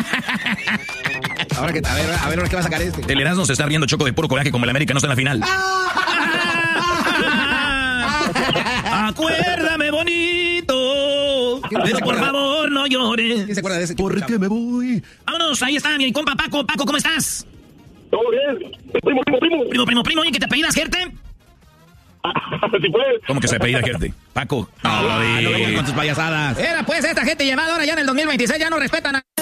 Ahora que, a ver, ahora qué va a sacar este. El Erasmo se está riendo, Choco, de puro coraje como el América no está en la final. Acuérdame bonito, pero por favor no llores. ¿Quién se acuerda de ese? Porque me voy. Vámonos, ahí está mi compa Paco. Paco, ¿cómo estás? Todo bien. Primo. Oye, ¿que te apellidas, Gerte? Si puedes. ¿Cómo que se apellida Gerte? Paco. No vengas con tus payasadas. Era pues esta gente llamada ahora ya en el 2026 ya no respetan a...